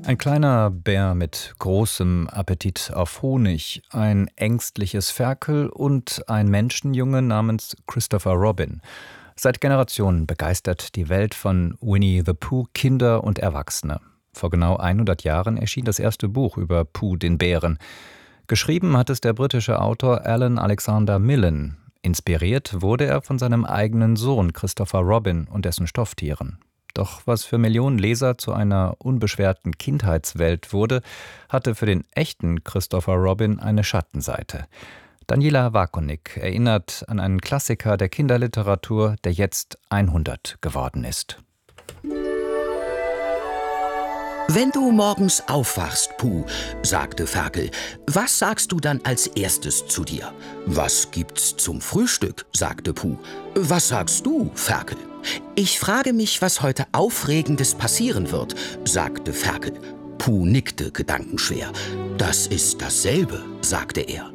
Ein kleiner Bär mit großem Appetit auf Honig, ein ängstliches Ferkel und ein Menschenjunge namens Christopher Robin. Seit Generationen begeistert die Welt von Winnie the Pooh Kinder und Erwachsene. Vor genau 100 Jahren erschien das erste Buch über Pooh den Bären. Geschrieben hat es der britische Autor Alan Alexander Milne. Inspiriert wurde er von seinem eigenen Sohn Christopher Robin und dessen Stofftieren. Doch was für Millionen Leser zu einer unbeschwerten Kindheitswelt wurde, hatte für den echten Christopher Robin eine Schattenseite. Daniela Wakonik erinnert an einen Klassiker der Kinderliteratur, der jetzt 100 geworden ist. Wenn du morgens aufwachst, Pooh, sagte Ferkel, was sagst du dann als erstes zu dir? Was gibt's zum Frühstück, sagte Pooh. Was sagst du, Ferkel? Ich frage mich, was heute Aufregendes passieren wird, sagte Ferkel. Pooh nickte gedankenschwer. Das ist dasselbe, sagte er.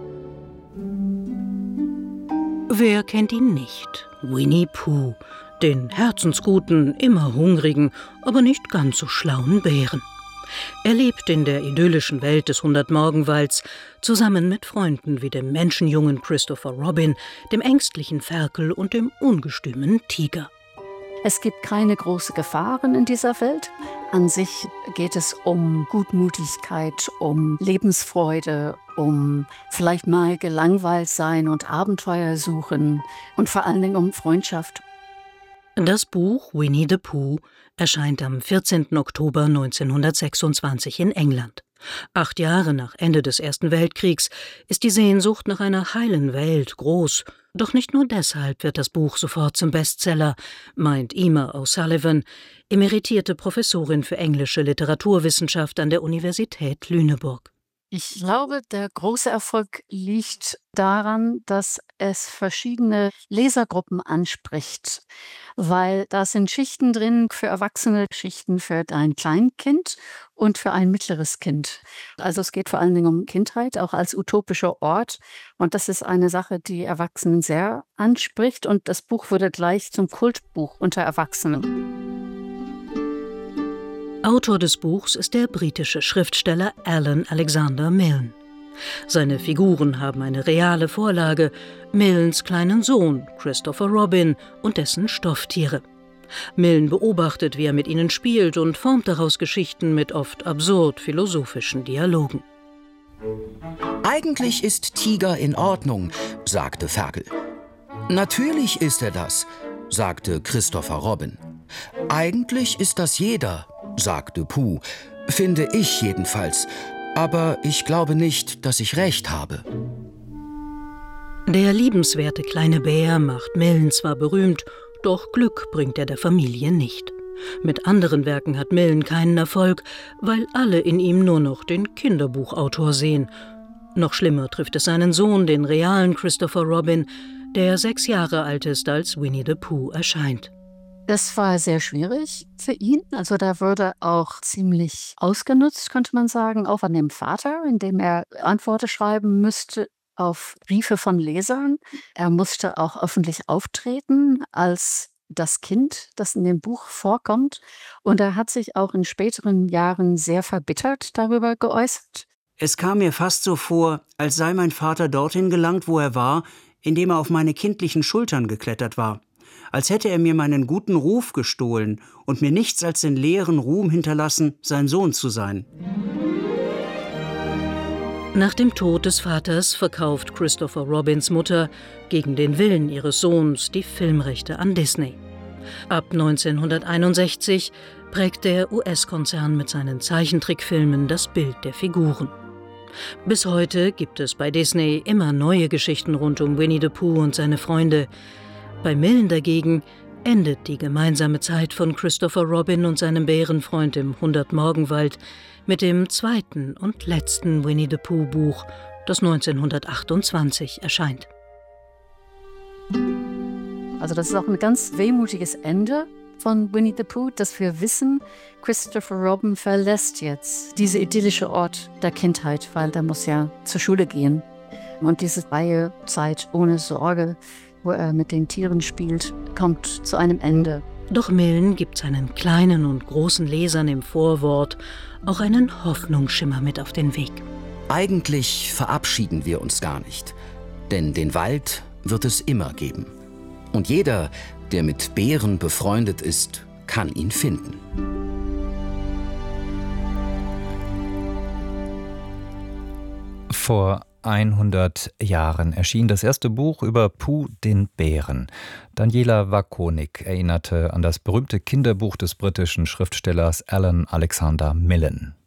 Wer kennt ihn nicht? Winnie Pooh, den herzensguten, immer hungrigen, aber nicht ganz so schlauen Bären. Er lebt in der idyllischen Welt des 100-Morgenwalds zusammen mit Freunden wie dem Menschenjungen Christopher Robin, dem ängstlichen Ferkel und dem ungestümen Tiger. Es gibt keine großen Gefahren in dieser Welt. An sich geht es um Gutmütigkeit, um Lebensfreude, um vielleicht mal gelangweilt sein und Abenteuer suchen und vor allen Dingen um Freundschaft. Das Buch Winnie the Pooh erscheint am 14. Oktober 1926 in England. 8 Jahre nach Ende des Ersten Weltkriegs ist die Sehnsucht nach einer heilen Welt groß. Doch nicht nur deshalb wird das Buch sofort zum Bestseller, meint Emer O'Sullivan, emeritierte Professorin für englische Literaturwissenschaft an der Universität Lüneburg. Ich glaube, der große Erfolg liegt daran, dass es verschiedene Lesergruppen anspricht, weil da sind Schichten drin für Erwachsene, Schichten für ein Kleinkind und für ein mittleres Kind. Also es geht vor allen Dingen um Kindheit, auch als utopischer Ort. Und das ist eine Sache, die Erwachsenen sehr anspricht. Und das Buch wurde gleich zum Kultbuch unter Erwachsenen. Autor des Buchs ist der britische Schriftsteller Alan Alexander Milne. Seine Figuren haben eine reale Vorlage, Milnes kleinen Sohn Christopher Robin und dessen Stofftiere. Milne beobachtet, wie er mit ihnen spielt und formt daraus Geschichten mit oft absurd philosophischen Dialogen. Eigentlich ist Tiger in Ordnung, sagte Ferkel. Natürlich ist er das, sagte Christopher Robin. Eigentlich ist das jeder, sagte Pooh. Finde ich jedenfalls. Aber ich glaube nicht, dass ich recht habe. Der liebenswerte kleine Bär macht Milne zwar berühmt, doch Glück bringt er der Familie nicht. Mit anderen Werken hat Milne keinen Erfolg, weil alle in ihm nur noch den Kinderbuchautor sehen. Noch schlimmer trifft es seinen Sohn, den realen Christopher Robin, der 6 Jahre alt ist, als Winnie the Pooh erscheint. Das war sehr schwierig für ihn. Also da wurde auch ziemlich ausgenutzt, könnte man sagen, auch an dem Vater, indem er Antworten schreiben müsste auf Briefe von Lesern. Er musste auch öffentlich auftreten als das Kind, das in dem Buch vorkommt. Und er hat sich auch in späteren Jahren sehr verbittert darüber geäußert. Es kam mir fast so vor, als sei mein Vater dorthin gelangt, wo er war, indem er auf meine kindlichen Schultern geklettert war. Als hätte er mir meinen guten Ruf gestohlen und mir nichts als den leeren Ruhm hinterlassen, sein Sohn zu sein. Nach dem Tod des Vaters verkauft Christopher Robins Mutter gegen den Willen ihres Sohns die Filmrechte an Disney. Ab 1961 prägt der US-Konzern mit seinen Zeichentrickfilmen das Bild der Figuren. Bis heute gibt es bei Disney immer neue Geschichten rund um Winnie the Pooh und seine Freunde. Bei Milne dagegen endet die gemeinsame Zeit von Christopher Robin und seinem Bärenfreund im 100-Morgenwald mit dem zweiten und letzten Winnie the Pooh Buch, das 1928 erscheint. Also das ist auch ein ganz wehmutiges Ende von Winnie the Pooh, dass wir wissen, Christopher Robin verlässt jetzt diese idyllische Ort der Kindheit, weil der muss ja zur Schule gehen. Und diese freie Zeit ohne Sorge, wo er mit den Tieren spielt, kommt zu einem Ende. Doch Milne gibt seinen kleinen und großen Lesern im Vorwort auch einen Hoffnungsschimmer mit auf den Weg. Eigentlich verabschieden wir uns gar nicht, denn den Wald wird es immer geben. Und jeder, der mit Bären befreundet ist, kann ihn finden. Vor 100 Jahren erschien das erste Buch über Pooh, den Bären. Daniela Wakonik erinnerte an das berühmte Kinderbuch des britischen Schriftstellers Alan Alexander Milne.